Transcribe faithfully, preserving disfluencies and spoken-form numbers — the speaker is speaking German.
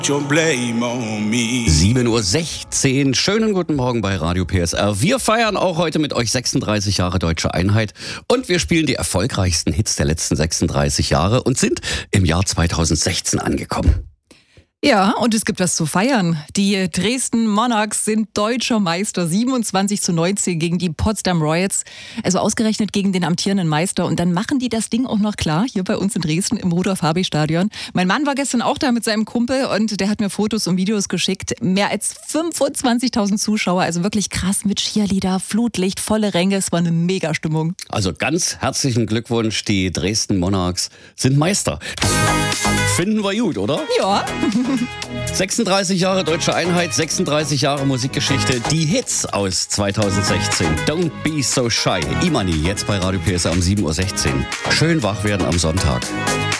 sieben Uhr sechzehn, schönen guten Morgen bei Radio P S R. Wir feiern auch heute mit euch sechsunddreißig Jahre Deutsche Einheit und wir spielen die erfolgreichsten Hits der letzten sechsunddreißig Jahre und sind im Jahr zweitausendsechzehn angekommen. Ja, und es gibt was zu feiern. Die Dresden Monarchs sind deutscher Meister, siebenundzwanzig zu neunzehn gegen die Potsdam Royals. Also ausgerechnet gegen den amtierenden Meister. Und dann machen die das Ding auch noch klar, hier bei uns in Dresden im Rudolf-Habich-Stadion. Mein Mann war gestern auch da mit seinem Kumpel und der hat mir Fotos und Videos geschickt. Mehr als fünfundzwanzigtausend Zuschauer, also wirklich krass mit Cheerleader, Flutlicht, volle Ränge. Es war eine Mega-Stimmung. Also ganz herzlichen Glückwunsch, die Dresden Monarchs sind Meister. Finden wir gut, oder? Ja. sechsunddreißig Jahre Deutsche Einheit, sechsunddreißig Jahre Musikgeschichte, die Hits aus zweitausendsechzehn. Don't be so shy. Imani, jetzt bei Radio P S R um sieben Uhr sechzehn. Schön wach werden am Sonntag.